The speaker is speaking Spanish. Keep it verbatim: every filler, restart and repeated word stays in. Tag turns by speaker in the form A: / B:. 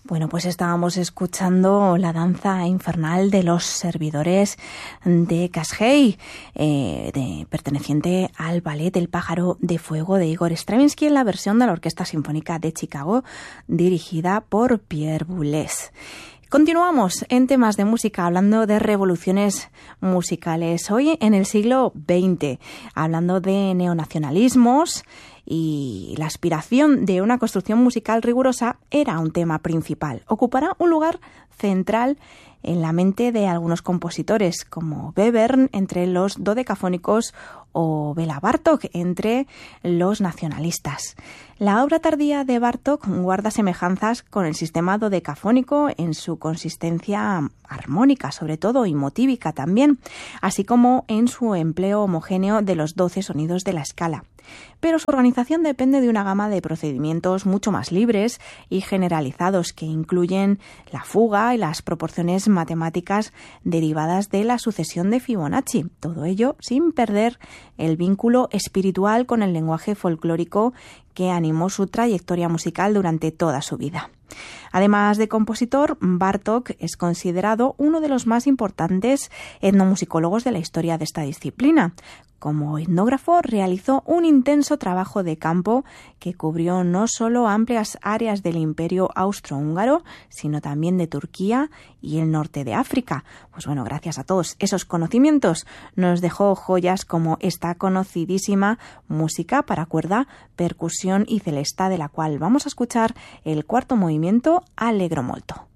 A: Bueno, pues estábamos escuchando la danza infernal de los servidores de Casgei, eh, de, perteneciente al ballet El pájaro de fuego de Igor Stravinsky en la versión de la Orquesta Sinfónica de Chicago, dirigida por Pierre Boulez. Continuamos en temas de música, hablando de revoluciones musicales. Hoy en el siglo veinte, hablando de neonacionalismos, y la aspiración de una construcción musical rigurosa era un tema principal. Ocupará un lugar central en la mente de algunos compositores, como Webern entre los dodecafónicos o Bela Bartók entre los nacionalistas. La obra tardía de Bartók guarda semejanzas con el sistema dodecafónico en su consistencia armónica, sobre todo, y motívica también, así como en su empleo homogéneo de los doce sonidos de la escala. Pero su organización depende de una gama de procedimientos mucho más libres y generalizados que incluyen la fuga y las proporciones matemáticas derivadas de la sucesión de Fibonacci. Todo ello sin perder el vínculo espiritual con el lenguaje folclórico que animó su trayectoria musical durante toda su vida. Además de compositor, Bartók es considerado uno de los más importantes etnomusicólogos de la historia de esta disciplina. Como etnógrafo, realizó un intenso trabajo de campo que cubrió no solo amplias áreas del Imperio Austrohúngaro, sino también de Turquía y el norte de África. Pues bueno, gracias a todos esos conocimientos nos dejó joyas como esta conocidísima música para cuerda, percusión y celesta, de la cual vamos a escuchar el cuarto movimiento, Allegro molto.